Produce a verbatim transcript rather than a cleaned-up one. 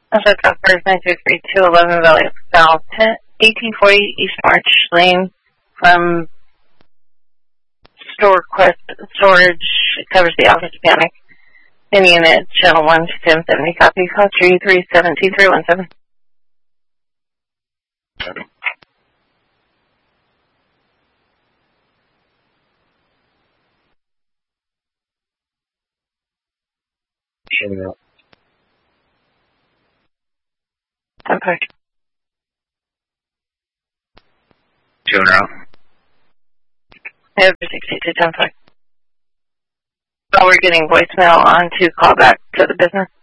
I said that first nine two three two eleven Valley South, eighteen forty East March Lane from Store Quest Storage. It covers the office mechanic. In unit, channel one to ten seventy, copy, call three three seven two three one seven. Showing out. ten five. Showing out. Over sixty-two ten five. So we're getting voicemail on to call back to the business.